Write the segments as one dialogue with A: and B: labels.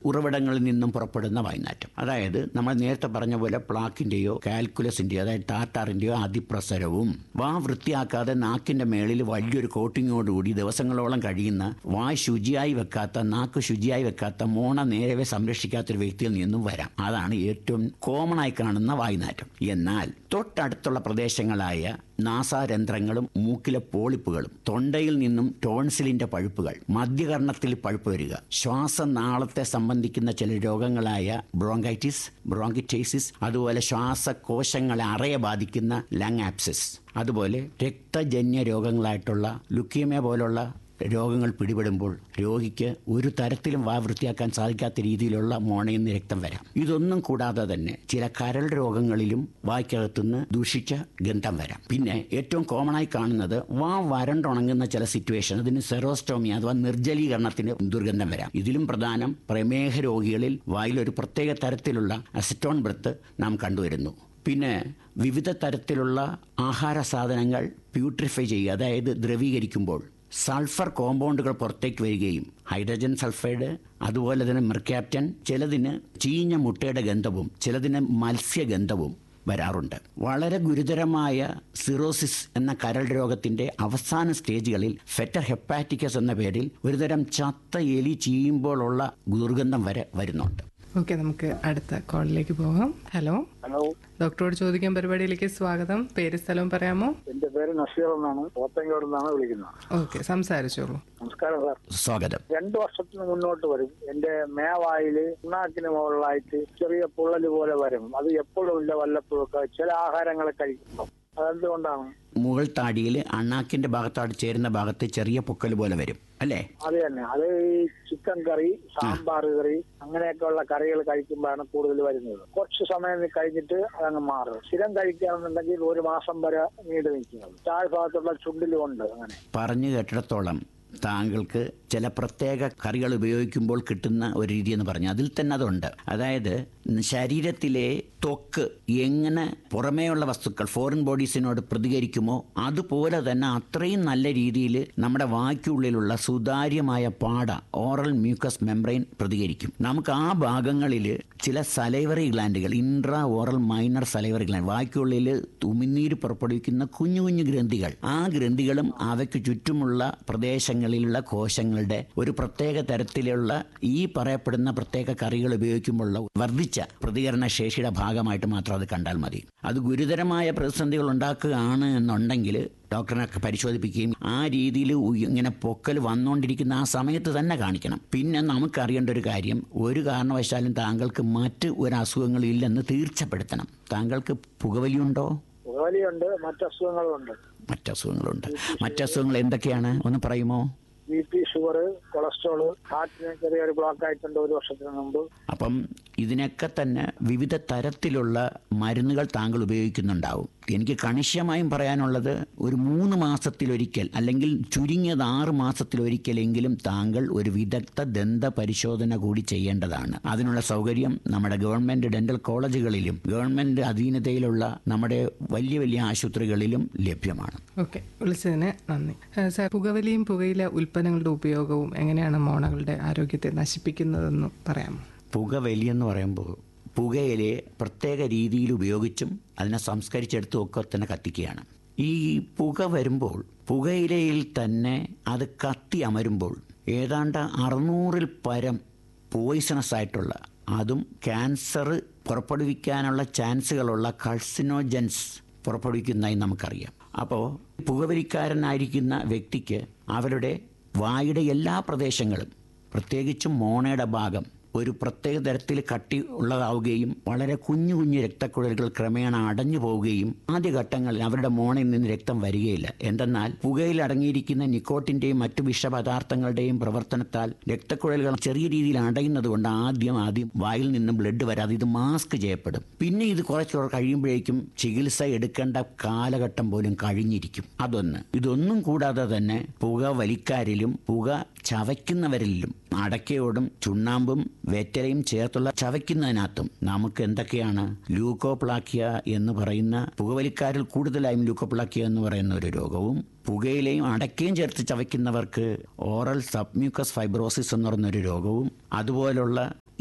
A: ഉറവിടങ്ങളിൽ നിന്നും പുറപ്പെടുന്ന വായുനാറ്റം. അതായത് നമ്മൾ നേരത്തെ പറഞ്ഞ പോലെ പ്ലാക്കിൻ്റെയോ കാൽക്കുലസിൻ്റെയോ അതായത് ടാറ്റാറിൻ്റെയോ അതിപ്രസരവും വൃത്തിയാക്കാതെ നാക്കിൻ്റെ മേളിൽ വലിയൊരു കോട്ടിങ്ങോടുകൂടി ദിവസങ്ങളോളം കഴിയുന്ന ശുചിയായി വെക്കാത്ത നാക്ക് ശുചിയായി വെക്കാത്ത മോണ നേരവെ സംരക്ഷിക്കാത്തൊരു വ്യക്തിയിൽ നിന്നും വരാം. അതാണ് ഏറ്റവും കോമണായി കാണുന്ന വായുനാറ്റം. എന്നാൽ തൊട്ടടുത്തുള്ള പ്രദേശങ്ങളായ നാസാരന്ധ്രങ്ങളും മൂക്കിലെ പോളിപ്പുകളും തൊണ്ടയിൽ നിന്നും ടോൺസിലിന്റെ പഴുപ്പുകൾ, മധ്യകർണത്തിൽ പഴുപ്പ് വരിക, ശ്വാസനാളത്തെ സംബന്ധിക്കുന്ന ചില രോഗങ്ങളായ ബ്രോങ്കൈറ്റിസ്, ബ്രോങ്കിറ്റൈസിസ്, അതുപോലെ ശ്വാസകോശങ്ങളെ അറയെ ബാധിക്കുന്ന ലങ് ആപ്സിസ്, അതുപോലെ രക്തജന്യ രോഗങ്ങളായിട്ടുള്ള ലുക്കീമിയ പോലുള്ള രോഗങ്ങൾ പിടിപെടുമ്പോൾ രോഗിക്ക് ഒരു തരത്തിലും വൃത്തിയാക്കാൻ സാധിക്കാത്ത രീതിയിലുള്ള മോണയിൽ നിന്ന് രക്തം വരാം. ഇതൊന്നും കൂടാതെ തന്നെ ചില കരൾ രോഗങ്ങളിലും വായ്ക്കകത്തുനിന്ന് ദൂഷിച്ച ഗന്ധം വരാം. പിന്നെ ഏറ്റവും കോമണായി കാണുന്നത് വരണ്ടുണങ്ങുന്ന ചില സിറ്റുവേഷൻ, അതിന് സെറോസ്റ്റോമി അഥവാ നിർജ്ജലീകരണത്തിന് ദുർഗന്ധം വരാം. ഇതിലും പ്രധാനം പ്രമേഹ രോഗികളിൽ വായിലൊരു പ്രത്യേക തരത്തിലുള്ള അസിറ്റോൺ ബ്രത്ത് നാം കണ്ടുവരുന്നു. പിന്നെ വിവിധ തരത്തിലുള്ള ആഹാര സാധനങ്ങൾ പ്യൂട്രിഫൈ ചെയ്യുക, അതായത് ദ്രവീകരിക്കുമ്പോൾ സൾഫർ കോമ്പൗണ്ടുകൾ പുറത്തേക്ക് വരികയും ഹൈഡ്രജൻ സൾഫൈഡ്, അതുപോലെ തന്നെ മെർക്യാപ്റ്റൻ, ചിലതിന് ചീഞ്ഞ മുട്ടയുടെ ഗന്ധവും ചിലതിന് മത്സ്യഗന്ധവും വരാറുണ്ട്. വളരെ ഗുരുതരമായ സിറോസിസ് എന്ന കരൾ രോഗത്തിൻ്റെ അവസാന സ്റ്റേജുകളിൽ ഫെറ്റർ ഹെപ്പാറ്റിക്കസ് എന്ന പേരിൽ ഒരുതരം ചത്ത എലി ചീയുമ്പോഴുള്ള ദുർഗന്ധം വരെ വരുന്നുണ്ട്.
B: ഓക്കെ, നമുക്ക് അടുത്ത കോളിലേക്ക് പോകാം. ഹലോ, ഡോക്ടറോട് ചോദിക്കാൻ പരിപാടിയിലേക്ക് സ്വാഗതം. പേര് സ്ഥലവും പറയാമോ?
C: എന്റെ പേര് നസീർ എന്നാണ്, പോത്തങ്കോട് നിന്നാണ് വിളിക്കുന്നത്.
B: ഓക്കെ, സംസാരിച്ചോളൂ.
C: നമസ്കാരം സാർ.
A: സ്വാഗതം.
C: 2 വർഷത്തിന് മുന്നോട്ട് വരും എന്റെ മേവായില് ഉണ്ണാക്കിന് മുകളിലായിട്ട് ചെറിയ പൊള്ളല് പോലെ വരും. അത് എപ്പോഴും ഇല്ല, വല്ലപ്പോഴൊക്കെ ചില ആഹാരങ്ങളെ കഴിക്കുമ്പോൾ. അതെന്തുകൊണ്ടാണ്?
A: മുകൾ താടിയിൽ അണ്ണാക്കിന്റെ ഭാഗത്തോട് ചേരുന്ന ഭാഗത്ത് ചെറിയ പൊക്കൽ പോലെ വരും അല്ലേ?
C: അത് തന്നെ. അത് ഈ ചിക്കൻ കറി, സാമ്പാർ കറി, അങ്ങനെയൊക്കെയുള്ള കറികൾ കഴിക്കുമ്പോഴാണ് കൂടുതൽ വരുന്നത്. കുറച്ച് സമയം കഴിഞ്ഞിട്ട് അതങ്ങ് മാറും. സ്ഥിരം കഴിക്കുകയാണെന്നുണ്ടെങ്കിൽ 1 മാസം വരെ നീണ്ടു നിൽക്കുന്നത്. താഴ്ഭാഗത്തുള്ള ചുണ്ടിലുമുണ്ട്. അങ്ങനെ
A: പറഞ്ഞു കേട്ടിടത്തോളം താങ്കൾക്ക് ചില പ്രത്യേക കറികൾ ഉപയോഗിക്കുമ്പോൾ കിട്ടുന്ന ഒരു രീതി എന്ന് പറഞ്ഞു, അതിൽ തന്നെ അതുണ്ട്. അതായത് ശരീരത്തിലെ ത്വക്ക് എങ്ങനെ പുറമേയുള്ള വസ്തുക്കൾ ഫോറിൻ ബോഡീസിനോട് പ്രതികരിക്കുമോ അതുപോലെ തന്നെ അത്രയും നല്ല രീതിയിൽ നമ്മുടെ വായ്ക്കുള്ളിലുള്ള സുതാര്യമായ പാട, ഓറൽ മ്യൂക്കസ് മെംബ്രെയിൻ പ്രതികരിക്കും. നമുക്ക് ആ ഭാഗങ്ങളിൽ ചില salivary ഗ്ലാൻഡുകൾ, intra oral minor salivary gland, വായ്ക്കുള്ളിൽ ഉമിനീര് പുറപ്പെടുവിക്കുന്ന കുഞ്ഞു കുഞ്ഞു ഗ്രന്ഥികൾ, ആ ഗ്രന്ഥികളും അവയ്ക്ക് ചുറ്റുമുള്ള പ്രദേശങ്ങളിലുള്ള കോശങ്ങളുടെ ഒരു പ്രത്യേക തരത്തിലുള്ള ഈ പറയപ്പെടുന്ന പ്രത്യേക കറികൾ ഉപയോഗിക്കുമ്പോഴുള്ള വർദ്ധിച്ച പ്രതികരണ ശേഷിയുടെ ഭാഗമായിട്ട് മാത്രം അത് കണ്ടാൽ മതി. അത് ഗുരുതരമായ പ്രതിസന്ധികൾ ഉണ്ടാക്കുകയാണ് എന്നുണ്ടെങ്കിൽ ഡോക്ടറിനെ പരിശോധിപ്പിക്കുകയും ആ രീതിയിൽ ഇങ്ങനെ പൊക്കൽ വന്നുകൊണ്ടിരിക്കുന്ന ആ സമയത്ത് തന്നെ കാണിക്കണം. പിന്നെ നമുക്കറിയേണ്ട ഒരു കാര്യം, ഒരു കാരണവശാലും താങ്കൾക്ക് മറ്റ് ഒരു അസുഖങ്ങളും ഇല്ലെന്ന് തീർച്ചപ്പെടുത്തണം. താങ്കൾക്ക് പുകവലിയുണ്ടോ?
C: പുകവലിയുണ്ട്, മറ്റസുഖങ്ങളുണ്ട്.
A: മറ്റസുഖങ്ങൾ എന്തൊക്കെയാണ് ഒന്ന് പറയുമോ?
C: BP, ഷുഗർ, കൊളസ്ട്രോള്, ഹാർട്ടിന് ചെറിയൊരു ബ്ലോക്ക് ആയിട്ടുണ്ട് 1 വർഷത്തിന് മുമ്പ്.
A: അപ്പം ഇതിനൊക്കെ തന്നെ വിവിധ തരത്തിലുള്ള മരുന്നുകൾ താങ്കൾ ഉപയോഗിക്കുന്നുണ്ടാവും. എനിക്ക് കണിശമായും പറയാനുള്ളത്, ഒരു 3 മാസത്തിലൊരിക്കൽ അല്ലെങ്കിൽ ചുരുങ്ങിയത് 6 മാസത്തിലൊരിക്കലെങ്കിലും താങ്കൾ ഒരു വിദഗ്ധ ദന്ത പരിശോധന കൂടി ചെയ്യേണ്ടതാണ്. അതിനുള്ള സൗകര്യം നമ്മുടെ ഗവൺമെന്റ് ഡെന്റൽ കോളേജുകളിലും ഗവൺമെന്റ് അധീനതയിലുള്ള നമ്മുടെ വലിയ വലിയ ആശുപത്രികളിലും ലഭ്യമാണ്.
B: ഓക്കെ, വിളിച്ചതിന് നന്ദി. സാർ, പുകവലിയും പുകയില ഉൽപ്പന്നങ്ങളുടെ ഉപയോഗവും എങ്ങനെയാണ് മോണകളുടെ ആരോഗ്യത്തെ നശിപ്പിക്കുന്നതെന്ന് പറയാമോ?
A: പുകവലി എന്ന് പറയുമ്പോൾ പുകയിലയെ പ്രത്യേക രീതിയിൽ ഉപയോഗിച്ചും അതിനെ സംസ്കരിച്ചെടുത്തും ഒക്കെ തന്നെ കത്തിക്കുകയാണ്. ഈ പുക വരുമ്പോൾ പുകയിലയിൽ തന്നെ അത് കത്തി അമരുമ്പോൾ ഏതാണ്ട് 600-ൽ പരം പോയിസണസ് ആയിട്ടുള്ള, അതും ക്യാൻസർ പുറപ്പെടുവിക്കാനുള്ള ചാൻസുകളുള്ള കൾസിനോജൻസ് പുറപ്പെടുവിക്കുന്നതായി നമുക്കറിയാം. അപ്പോൾ പുകവലിക്കാരനായിരിക്കുന്ന വ്യക്തിക്ക് അവരുടെ വായുടെ എല്ലാ പ്രദേശങ്ങളും, പ്രത്യേകിച്ചും മോണയുടെ ഭാഗം, ഒരു പ്രത്യേക തരത്തിൽ കട്ടി ഉള്ളതാവുകയും വളരെ കുഞ്ഞു കുഞ്ഞു രക്തക്കുഴലുകൾ ക്രമേണ അടഞ്ഞു പോവുകയും ആദ്യഘട്ടങ്ങളിൽ അവരുടെ മോണയിൽ നിന്ന് രക്തം വരികയില്ല. എന്തെന്നാൽ പുകയിൽ അടങ്ങിയിരിക്കുന്ന നിക്കോട്ടിൻ്റെയും മറ്റു വിഷപദാർത്ഥങ്ങളുടെയും പ്രവർത്തനത്താൽ രക്തക്കുഴലുകൾ ചെറിയ രീതിയിൽ അടയുന്നത് കൊണ്ട് ആദ്യം വായിൽ നിന്നും ബ്ലഡ് വരാതെ ഇത് മാസ്ക് ചെയ്യപ്പെടും. പിന്നെ ഇത് കുറച്ച് കഴിയുമ്പോഴേക്കും ചികിത്സ എടുക്കേണ്ട കാലഘട്ടം പോലും കഴിഞ്ഞിരിക്കും. ഇതൊന്നും കൂടാതെ തന്നെ പുക വലിക്കാരിലും പുക ചവയ്ക്കുന്നവരിലും അടക്കയോടും ചുണ്ണാമ്പും വെറ്റലയും ചേർത്തുള്ള ചവയ്ക്കുന്നതിനകത്തും നമുക്ക് എന്തൊക്കെയാണ് ലൂക്കോപ്ലാക്കിയ എന്ന് പറയുന്ന, പുകവലിക്കാരിൽ കൂടുതലായും ലൂക്കോപ്ലാക്കിയ എന്ന് പറയുന്ന ഒരു രോഗവും, പുകയിലെയും അടക്കയും ചേർത്ത് ചവയ്ക്കുന്നവർക്ക് ഓറൽ സബ്മ്യൂക്കസ് ഫൈബ്രോസിസ് എന്ന് പറയുന്നൊരു രോഗവും, അതുപോലുള്ള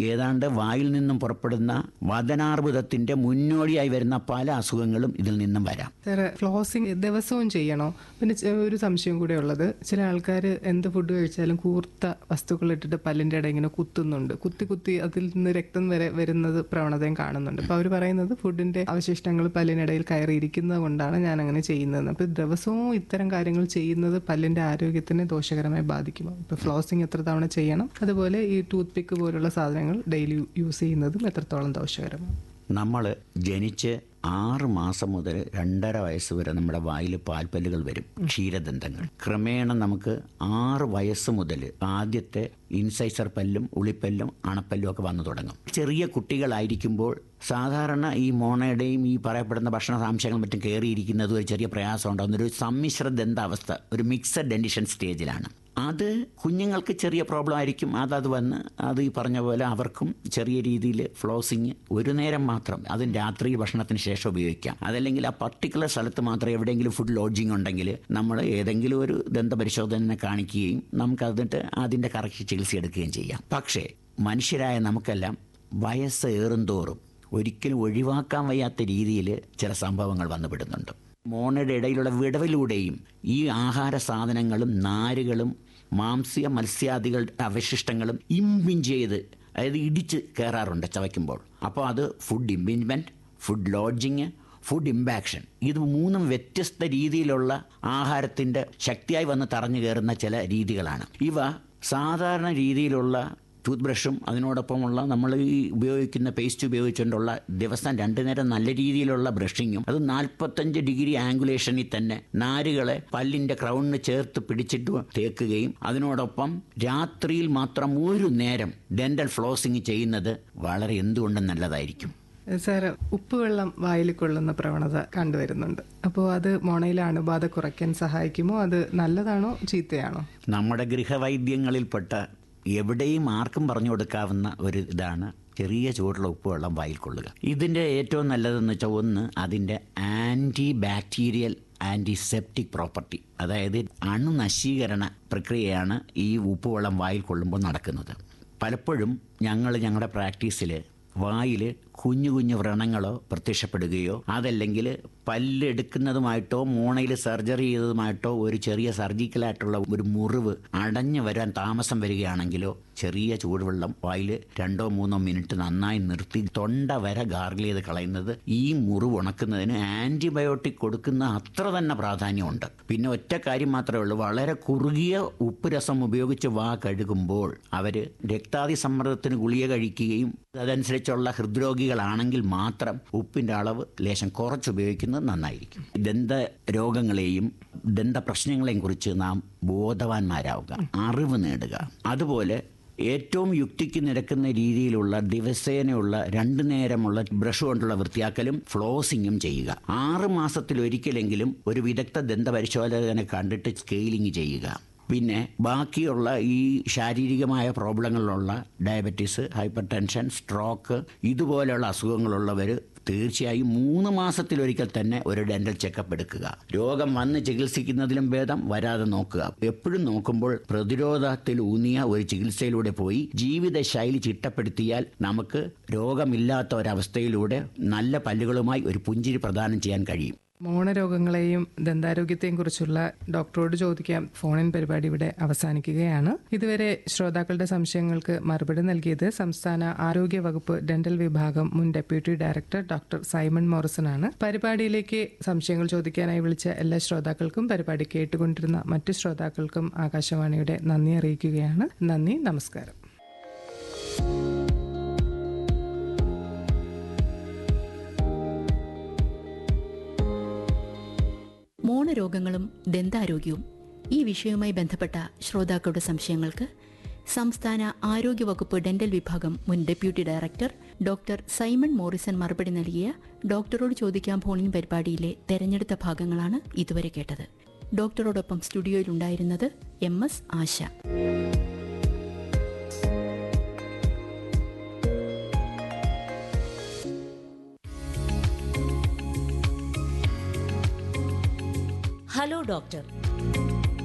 A: ഏതാണ്ട് വായിൽ നിന്നും പുറപ്പെടുന്ന വദനാർബുദത്തിന്റെ മുന്നോടിയായി വരുന്ന പല അസുഖങ്ങളും ഇതിൽ നിന്നും വരാം.
B: സാറ് ഫ്ലോസിങ് ദിവസവും ചെയ്യണോ? പിന്നെ ഒരു സംശയം കൂടെ ഉള്ളത്, ചില ആൾക്കാർ എന്ത് ഫുഡ് കഴിച്ചാലും കൂർത്ത വസ്തുക്കൾ ഇട്ടിട്ട് പല്ലിൻ്റെ ഇടയിൽ ഇങ്ങനെ കുത്തുന്നുണ്ട്. കുത്തി അതിൽ നിന്ന് രക്തം വരെ വരുന്നത് പ്രവണതയും കാണുന്നുണ്ട്. അപ്പോൾ അവർ പറയുന്നത് ഫുഡിൻ്റെ അവശിഷ്ടങ്ങൾ പല്ലിനിടയിൽ കയറിയിരിക്കുന്നത് കൊണ്ടാണ് ഞാൻ അങ്ങനെ ചെയ്യുന്നത്. അപ്പോൾ ദിവസവും ഇത്തരം കാര്യങ്ങൾ ചെയ്യുന്നത് പല്ലിൻ്റെ ആരോഗ്യത്തിനെ ദോഷകരമായി ബാധിക്കുമോ? ഇപ്പോൾ ഫ്ലോസിങ് എത്ര തവണ ചെയ്യണം, അതുപോലെ ഈ ടൂത്ത് പിക്ക് പോലുള്ള സാധനങ്ങൾ ഡെയിലി യൂസ് ചെയ്യുന്നതും എത്രത്തോളം ദോഷകരമാണ്?
A: നമ്മൾ ജനിച്ച് 6 മാസം മുതൽ 2.5 വയസ്സ് വരെ നമ്മുടെ വായിൽ പാൽപ്പല്ലുകൾ വരും, ക്ഷീരദന്തങ്ങൾ. ക്രമേണ നമുക്ക് 6 വയസ്സ് മുതൽ ആദ്യത്തെ ഇൻസൈസർ പല്ലും ഉളിപ്പല്ലും അണപ്പല്ലും ഒക്കെ വന്നു തുടങ്ങും. ചെറിയ കുട്ടികളായിരിക്കുമ്പോൾ സാധാരണ ഈ മോണയുടെയും ഈ പറയപ്പെടുന്ന ഭക്ഷണസാംശങ്ങളും മറ്റും കയറിയിരിക്കുന്നത് ഒരു ചെറിയ പ്രയാസം ഉണ്ടാകുന്നൊരു സമ്മിശ്ര ദന്താവസ്ഥ, ഒരു മിക്സഡ് ഡെന്റിഷൻ സ്റ്റേജിലാണ്. അത് കുഞ്ഞുങ്ങൾക്ക് ചെറിയ പ്രോബ്ലം ആയിരിക്കും. അത് വന്ന് അത് ഈ പറഞ്ഞ പോലെ അവർക്കും ചെറിയ രീതിയിൽ ഫ്ലോസിങ് ഒരു നേരം മാത്രം, അതും രാത്രി ഭക്ഷണത്തിന് ശേഷം ഉപയോഗിക്കാം. അതല്ലെങ്കിൽ ആ പർട്ടിക്കുലർ സ്ഥലത്ത് മാത്രം എവിടെയെങ്കിലും ഫുഡ് ലോഡ്ജിങ് ഉണ്ടെങ്കിൽ നമ്മൾ ഏതെങ്കിലും ഒരു ദന്തപരിശോധന കാണിക്കുകയും നമുക്ക് അതിട്ട് അതിൻ്റെ കറക്റ്റ് ചികിത്സ എടുക്കുകയും ചെയ്യാം. പക്ഷേ മനുഷ്യരായ നമുക്കെല്ലാം വയസ്സ് ഏറുന്തോറും ഒരിക്കലും ഒഴിവാക്കാൻ വയ്യാത്ത രീതിയിൽ ചില സംഭവങ്ങൾ വന്നുപെടുന്നുണ്ട്. മോണയുടെ ഇടയിലുള്ള വിടവിലൂടെയും ഈ ആഹാര സാധനങ്ങളും നാരുകളും മാംസ്യ മത്സ്യാദികളുടെ അവശിഷ്ടങ്ങളും ഇമ്പിഞ്ച് ചെയ്ത്, അതായത് ഇടിച്ച് കയറാറുണ്ട് ചവയ്ക്കുമ്പോൾ. അപ്പോൾ അത് food impingement, food lodging, food impaction, ഇത് 3 വ്യത്യസ്ത രീതിയിലുള്ള ആഹാരത്തിൻ്റെ ശക്തിയായി വന്ന് തറഞ്ഞു കയറുന്ന ചില രീതികളാണ്. ഇവ സാധാരണ രീതിയിലുള്ള ടൂത്ത് ബ്രഷും അതിനോടൊപ്പമുള്ള നമ്മൾ ഈ ഉപയോഗിക്കുന്ന പേസ്റ്റ് ഉപയോഗിച്ചുകൊണ്ടുള്ള ദിവസം 2 നേരം നല്ല രീതിയിലുള്ള ബ്രഷിങ്ങും, അത് 45 ഡിഗ്രി ആംഗുലേഷനിൽ തന്നെ നാരുകളെ പല്ലിൻ്റെ ക്രൗണിന് ചേർത്ത് പിടിച്ചിട്ട് തേക്കുകയും അതിനോടൊപ്പം രാത്രിയിൽ മാത്രം 1 നേരം ഡെന്റൽ ഫ്ലോസിങ് ചെയ്യുന്നത് വളരെ എന്തുകൊണ്ടും നല്ലതായിരിക്കും.
B: സാർ, ഉപ്പുവെള്ളം വായിൽ കൊള്ളുന്ന പ്രവണത കണ്ടുവരുന്നുണ്ട്. അപ്പോൾ അത് മോണയിലെ അണുബാധ കുറയ്ക്കാൻ സഹായിക്കുമോ? അത് നല്ലതാണോ ചീത്തയാണോ?
A: നമ്മുടെ ഗൃഹവൈദ്യങ്ങളിൽപ്പെട്ട എവിടെയും ആർക്കും പറഞ്ഞു കൊടുക്കാവുന്ന ഒരു ഇതാണ് ചെറിയ ചൂടുള്ള ഉപ്പുവെള്ളം വായിൽ കൊള്ളുക. ഇതിൻ്റെ ഏറ്റവും നല്ലതെന്ന് വെച്ചാൽ, ഒന്ന് അതിൻ്റെ ആൻറ്റി ബാക്ടീരിയൽ ആൻറ്റിസെപ്റ്റിക് പ്രോപ്പർട്ടി, അതായത് അണുനശീകരണ പ്രക്രിയയാണ് ഈ ഉപ്പുവെള്ളം വായിൽ കൊള്ളുമ്പോൾ നടക്കുന്നത്. പലപ്പോഴും ഞങ്ങളുടെ പ്രാക്ടീസിൽ വായിൽ കുഞ്ഞു കുഞ്ഞു വ്രണങ്ങളോ പ്രത്യക്ഷപ്പെടുകയോ, അതല്ലെങ്കിൽ പല്ലെടുക്കുന്നതുമായിട്ടോ മോണയിൽ സർജറി ചെയ്തതുമായിട്ടോ ഒരു ചെറിയ സർജിക്കലായിട്ടുള്ള ഒരു മുറിവ് അടഞ്ഞു വരാൻ താമസം വരികയാണെങ്കിലോ ചെറിയ ചൂടുവെള്ളം വായിൽ 2-3 മിനിറ്റ് നന്നായി നിർത്തി തൊണ്ട വരെ ഗാർഗിൾ ചെയ്ത് കളയുന്നത് ഈ മുറിവ് ഉണക്കുന്നതിന് ആൻറ്റിബയോട്ടിക് കൊടുക്കുന്ന അത്ര തന്നെ പ്രാധാന്യമുണ്ട്. പിന്നെ ഒറ്റ കാര്യം മാത്രമേ ഉള്ളൂ, വളരെ കുറുകിയ ഉപ്പ് രസം ഉപയോഗിച്ച് വാ കഴുകുമ്പോൾ അവർ രക്താതി സമ്മർദ്ദത്തിന് ഗുളിക കഴിക്കുകയും അതനുസരിച്ചുള്ള ഹൃദ്രോഗികളാണെങ്കിൽ മാത്രം ഉപ്പിൻ്റെ അളവ് ലേശം കുറച്ചുപയോഗിക്കുന്നത് നന്നായിരിക്കും. ദന്ത രോഗങ്ങളെയും ദന്ത പ്രശ്നങ്ങളെയും കുറിച്ച് നാം ബോധവാന്മാരാവുക, അറിവ് നേടുക. അതുപോലെ ഏറ്റവും യുക്തിക്ക് നിരക്കുന്ന രീതിയിലുള്ള ദിവസേനയുള്ള 2 നേരമുള്ള ബ്രഷ് കൊണ്ടുള്ള വൃത്തിയാക്കലും ഫ്ലോസിങ്ങും ചെയ്യുക. 6 മാസത്തിലൊരിക്കലെങ്കിലും ഒരു വിദഗ്ധ ദന്തപരിശോധകനെ കണ്ടിട്ട് സ്കെയിലിംഗ് ചെയ്യുക. പിന്നെ ബാക്കിയുള്ള ഈ ശാരീരികമായ പ്രോബ്ലങ്ങളിലുള്ള ഡയബറ്റീസ്, ഹൈപ്പർ ടെൻഷൻ, സ്ട്രോക്ക് ഇതുപോലെയുള്ള അസുഖങ്ങളുള്ളവർ തീർച്ചയായും 3 മാസത്തിലൊരിക്കൽ തന്നെ ഒരു ഡെന്റൽ ചെക്കപ്പ് എടുക്കുക. രോഗം വന്ന് ചികിത്സിക്കുന്നതിലും ഭേദം വരാതെ നോക്കുക. എപ്പോഴും നോക്കുമ്പോൾ പ്രതിരോധത്തിൽ ഊന്നിയ ഒരു ചികിത്സയിലൂടെ പോയി ജീവിതശൈലി ചിട്ടപ്പെടുത്തിയാൽ നമുക്ക് രോഗമില്ലാത്ത ഒരവസ്ഥയിലൂടെ നല്ല പല്ലുകളുമായി ഒരു പുഞ്ചിരി പ്രദാനം ചെയ്യാൻ കഴിയും.
B: മോണരോഗങ്ങളെയും ദന്താരോഗ്യത്തെയും കുറിച്ചുള്ള ഡോക്ടറോട് ചോദിക്കാം ഫോണിൻ പരിപാടി ഇവിടെ അവസാനിക്കുകയാണ്. ഇതുവരെ ശ്രോതാക്കളുടെ സംശയങ്ങൾക്ക് മറുപടി നൽകിയത് സംസ്ഥാന ആരോഗ്യ വകുപ്പ് ഡെന്റൽ വിഭാഗം മുൻ deputy director doctor Simon Morrison ആണ്. പരിപാടിയിലേക്ക് സംശയങ്ങൾ ചോദിക്കാനായി വിളിച്ച എല്ലാ ശ്രോതാക്കൾക്കും പരിപാടി കേട്ടുകൊണ്ടിരുന്ന മറ്റു ശ്രോതാക്കൾക്കും ആകാശവാണിയുടെ നന്ദി അറിയിക്കുകയാണ്. നന്ദി, നമസ്കാരം.
D: മോണരോഗങ്ങളും ദന്താരോഗ്യവും ഈ വിഷയവുമായി ബന്ധപ്പെട്ട ശ്രോതാക്കളുടെ സംശയങ്ങൾക്ക് സംസ്ഥാന ആരോഗ്യവകുപ്പ് ഡെന്റൽ വിഭാഗം മുൻ deputy director doctor Simon Morrison മറുപടി നൽകിയ ഡോക്ടറോട് ചോദിക്കാം ഫോണിൻ പരിപാടിയിലെ തെരഞ്ഞെടുത്ത ഭാഗങ്ങളാണ് ഇതുവരെ കേട്ടത്. ഡോക്ടറോടൊപ്പം സ്റ്റുഡിയോയിലുണ്ടായിരുന്നത് MS ആശ.
E: Hello doctor.